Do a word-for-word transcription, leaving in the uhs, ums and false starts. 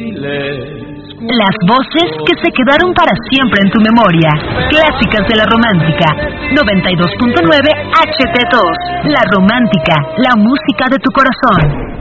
Las voces que se quedaron para siempre en tu memoria. Clásicas de la Romántica. noventa y dos punto nueve H T dos. La Romántica, la música de tu corazón.